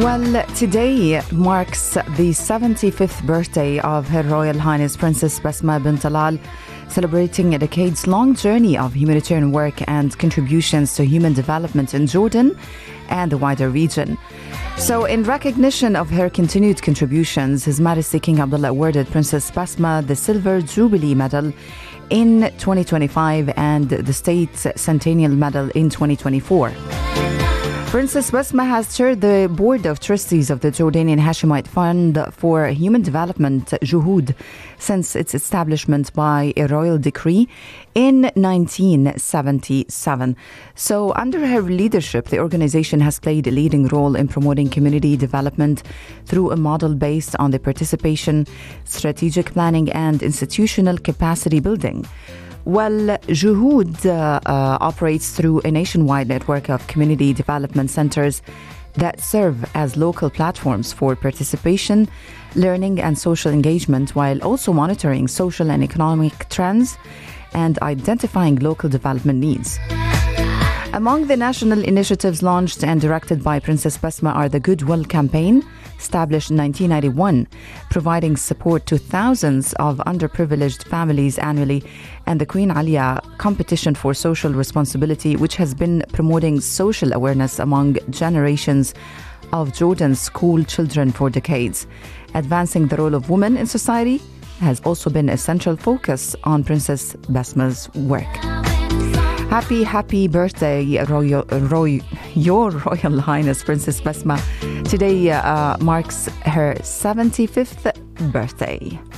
Well, today marks the 75th birthday of Her Royal Highness Princess Basma bint Talal, celebrating a decades-long journey of humanitarian work and contributions to human development in Jordan and the wider region. So, in recognition of her continued contributions, His Majesty King Abdullah awarded Princess Basma the Silver Jubilee Medal in 2025 and the State Centennial Medal in 2024. Princess Basma has chaired the Board of Trustees of the Jordanian Hashemite Fund for Human Development, Juhud, since its establishment by a royal decree in 1977. So, under her leadership, the organization has played a leading role in promoting community development through a model based on the participation, strategic planning, and institutional capacity building. Well, Juhud operates through a nationwide network of community development centers that serve as local platforms for participation, learning, and social engagement, while also monitoring social and economic trends and identifying local development needs. Among the national initiatives launched and directed by Princess Basma are the Goodwill Campaign, established in 1991, providing support to thousands of underprivileged families annually, and the Queen Alia Competition for Social Responsibility, which has been promoting social awareness among generations of Jordan's school children for decades. Advancing the role of women in society has also been a central focus on Princess Basma's work. Happy birthday, Your Royal Highness Princess Basma. Today marks her 75th birthday.